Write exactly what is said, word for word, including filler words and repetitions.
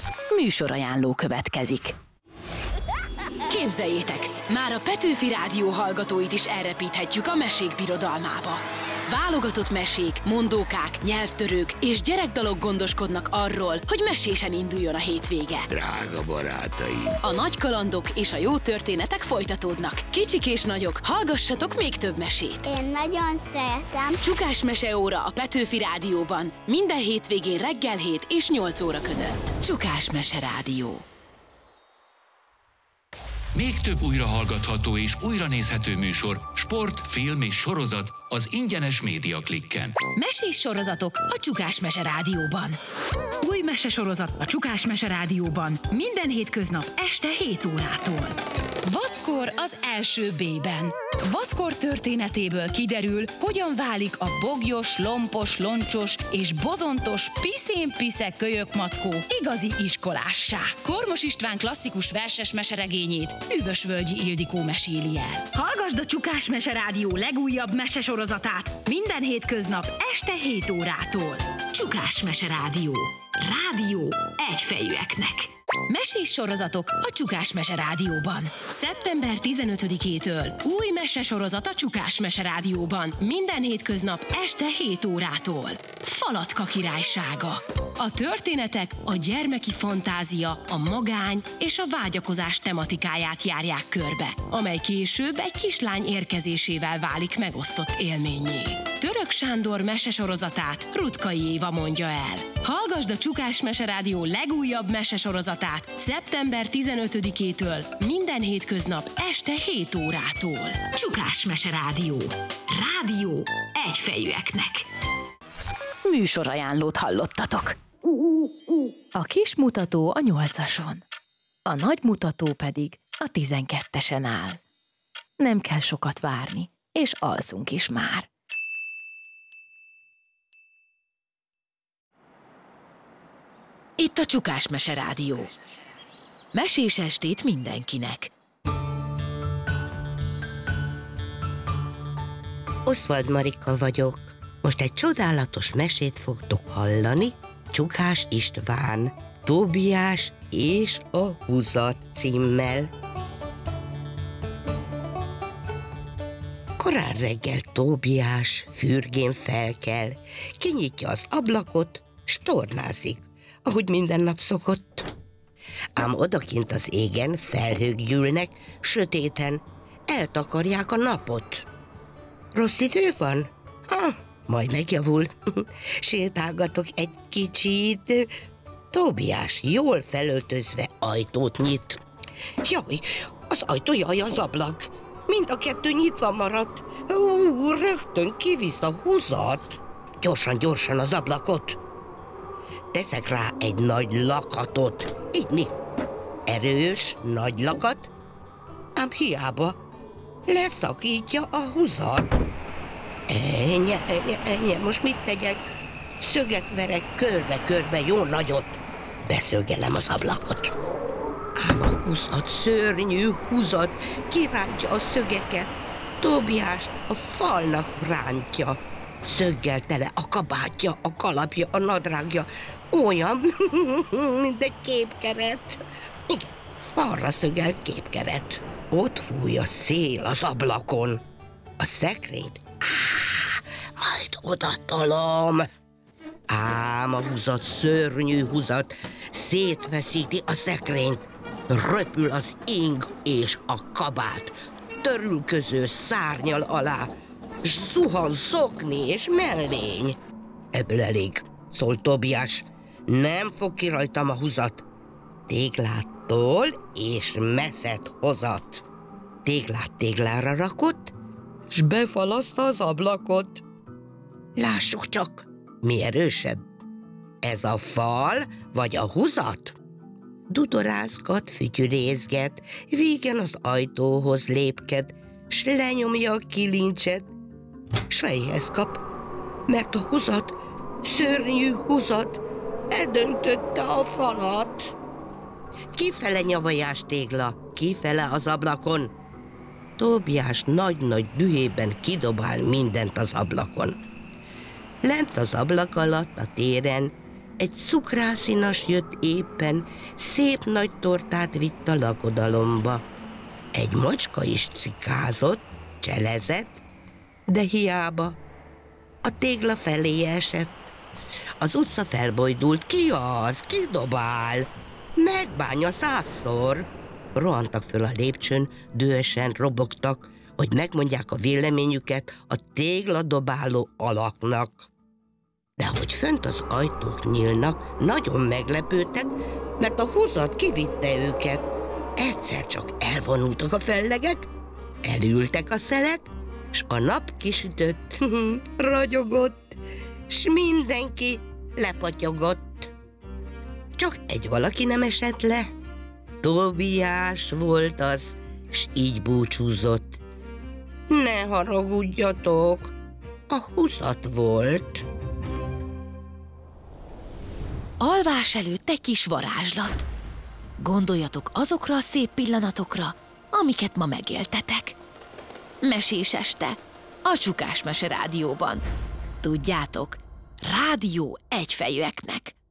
Műsorajánló következik. Képzeljétek, már a Petőfi Rádió hallgatóit is elrepíthetjük a mesék birodalmába. Válogatott mesék, mondókák, nyelvtörők és gyerekdalok gondoskodnak arról, hogy mesésen induljon a hétvége. Drága barátaim! A nagy kalandok és a jó történetek folytatódnak. Kicsik és nagyok, hallgassatok még több mesét! Én nagyon szeretem. Csukás meseóra a Petőfi Rádióban. Minden hétvégén reggel hét és nyolc óra között. Csukás Mese Rádió. Még több újrahallgatható és újranézhető műsor, sport, film és sorozat az ingyenes Média Klikken. Mesés sorozatok a Csukás Mese Rádióban. Új mesesorozat a Csukás Mese Rádióban minden hétköznap este hét órától. Vackor az első B-ben. Vackor történetéből kiderül, hogyan válik a bogyos, lompos, loncsos és bozontos piszén-piszek kölyökmackó igazi iskolássá. Kormos István klasszikus verses meseregényét Üvösvölgyi Ildikó meséli el. Hallgasd a Csukás Mese Rádió legújabb mesesorozatát minden hétköznap este hét órától. Csukás Mese Rádió. Rádió egyfejűeknek. Mesés sorozatok a Csukás Mese Rádióban. szeptember tizenötödikétől új mesesorozat a Csukás Mese Rádióban. Minden hétköznap este hét órától. Falatka királysága. A történetek a gyermeki fantázia, a magány és a vágyakozás tematikáját járják körbe, amely később egy kislány érkezésével válik megosztott élménnyé. Török Sándor mesesorozatát Rutkai Éva mondja el. Hallgasd a Csukás Mese Rádió legújabb mesesorozatát szeptember tizenötödikétől minden hétköznap este hét órától. Csukás Mese Rádió. Rádió egyfejűeknek. Műsorajánlót hallottatok. A kis mutató a nyolcason, a nagy mutató pedig a tizenkettesen áll. Nem kell sokat várni, és alszunk is már. Itt a Csukás Mese Rádió. Mesés estét mindenkinek. Oswald Marika vagyok. Most egy csodálatos mesét fogtok hallani, Csukás István, Tóbiás és a Húzat címmel. Korán reggel Tóbiás fürgén felkel, kinyitja az ablakot, s tornázik, ahogy minden nap szokott. Ám odakint az égen felhők gyűlnek, sötéten, eltakarják a napot. Rossz idő van? Ha, majd megjavul. Sétálgatok egy kicsit. Tóbiás jól felöltözve ajtót nyit. Jaj, az ajtó, jaj, az ablak. Mind a kettő nyitva maradt. Ú, rögtön kivisz a Húzat. Gyorsan, gyorsan az ablakot. Teszek rá egy nagy lakatot. Így, erős, nagy lakat, ám hiába leszakítja a Húzat. Ennyi, ennyi, ennyi, most mit tegyek? Szöget verek körbe-körbe, jó nagyot. Beszögelem az ablakot. Ám a Húzat, szörnyű Húzat, kirántja a szögeket. Tóbiás a falnak rántja. Szöggel tele a kabátja, a kalapja, a nadrágja. Olyan, mint egy képkeret. Igen, falra szögelt képkeret. Ott fúj a szél az ablakon. A szekrényt, áh, majd odatolom. Ám a Húzat, szörnyű Húzat, szétveszíti a szekrényt. Röpül az ing és a kabát. Törülköző szárnyal alá, s zuhan zokni és mellény. Ebből elég, szól Tóbiás. Nem fog ki rajtam a Húzat. Téglától és meszet hozat. Téglát téglára rakott, s befalaszta az ablakot. Lássuk csak, mi erősebb. Ez a fal vagy a Húzat? Dudorázgat, fütyürézget, vígen az ajtóhoz lépked, s lenyomja a kilincset, s fejhez kap, mert a Húzat, szörnyű Húzat, eldöntötte a falat. Kifele nyavajás tégla, kifele az ablakon. Tóbiás nagy-nagy dühében kidobál mindent az ablakon. Lent az ablak alatt a téren egy cukrászinas jött éppen, szép nagy tortát vitt a lakodalomba. Egy macska is cikázott, cselezett, de hiába. A tégla felé esett. Az utca felbojdult. Ki az? Ki dobál? Megbánja százszor. Rohantak föl a lépcsőn, dühösen robogtak, hogy megmondják a véleményüket a tégladobáló alaknak. De hogy fönt az ajtók nyílnak, nagyon meglepődtek, mert a húzat kivitte őket. Egyszer csak elvonultak a fellegek, elültek a szelek, s a nap kisütött, ragyogott, s mindenki lepatyogott. Csak egy valaki nem esett le. Tóbiás volt az, s így búcsúzott. Ne haragudjatok, a húzat volt. Alvás előtt egy kis varázslat. Gondoljatok azokra a szép pillanatokra, amiket ma megéltetek. Mesés este, a Csukás Mese Rádióban. Tudjátok, rádió egyfejűeknek.